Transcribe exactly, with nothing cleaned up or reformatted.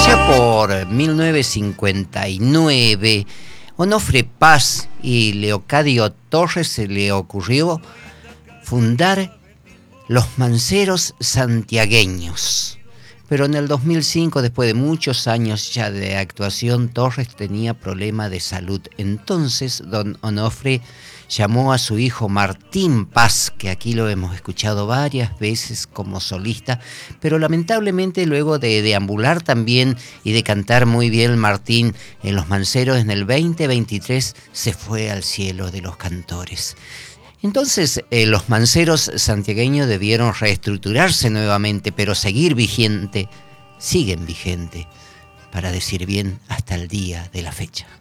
Allá por mil novecientos cincuenta y nueve, Onofre Paz y Leocadio Torres se le ocurrió fundar los Manceros Santiagueños. Pero en el dos mil cinco, después de muchos años ya de actuación, Torres tenía problemas de salud. Entonces, don Onofre llamó a su hijo Martín Paz, que aquí lo hemos escuchado varias veces como solista, pero lamentablemente luego de deambular también y de cantar muy bien Martín en Los Manceros, en el veinte veintitrés se fue al cielo de los cantores. Entonces, eh, los Manceros santiagueños debieron reestructurarse nuevamente, pero seguir vigente, siguen vigente, para decir bien, hasta el día de la fecha.